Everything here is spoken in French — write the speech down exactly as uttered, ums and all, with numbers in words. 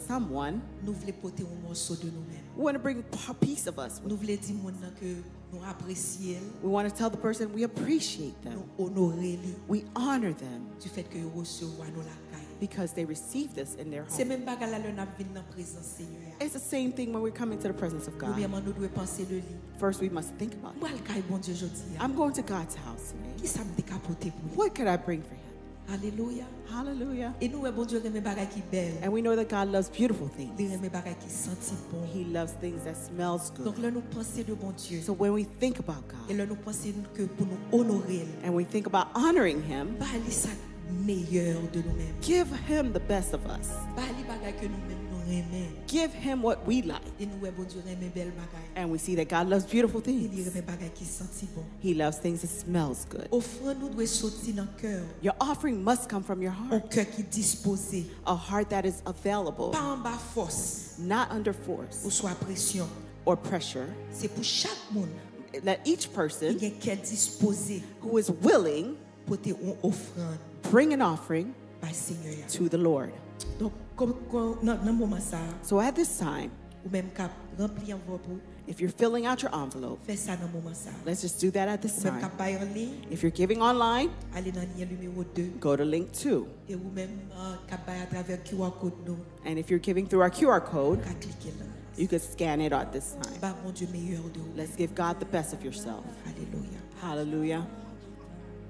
someone, nous voulons porter un morceau de nous-mêmes. we want to bring a piece of us. Nous voulons dire moun nan que nous apprécions, We want to tell the person we appreciate them. nous honorer li We honor them du fait que yo recevoir nous la caille. because they received us in their C'est home. même bagarre là n'a vinn dans présence Seigneur. It's the same thing when we come into the presence of God. Premièrement, nous devons penser le lit. First, we must think about it. Moi le caille bon Dieu jodi. I'm going to God's house today. Qui ça me décapoter pour lui? What could I bring for him? Alléluia. Hallelujah. Et nous bon Dieu remet bagarre qui belle. And we know that God loves beautiful Il things. remet bagarre qui senti bon. He loves things that smells Donc good. là nous penser de bon Dieu. So when we think about Et God là nous penser que pour nous honorer, and we think about honoring him, bah li ça meilleur de nous-mêmes. give him the best of us. Bah li bagarre que nous-mêmes nous remet. Give him what we like. Et nous bon Dieu remet belle bagarre. And we see that God loves beautiful Il things. remet bagarre qui senti bon. He loves things that smells good. Offrande nous doit sortir dans cœur. Your offering must come from your Un heart. cœur qui disposé, A heart that is available, pas en bas force not under ou force soit pression. or pressure. C'est pour chaque monde Let each qui person est un cœur disposé who is willing porter une offrande bring an offering par Seigneur. to the Lord. Donc comme comme- dans dans moment ça, So at this time, ou même cap remplir enveloppe, if you're filling out your envelope, fais ça dans moment ça. let's just do that at this Ou même time. cap bailler en ligne, If you're giving online, aller dans lien numéro deux go to link two. et ou même euh, cap bailler à travers Q R code nous, And if you're giving through our Q R code, cap cliquer là. you could scan it at this time. Bah mon Dieu meilleur de vous. Let's give God the best of yourself. Alléluia. Hallelujah.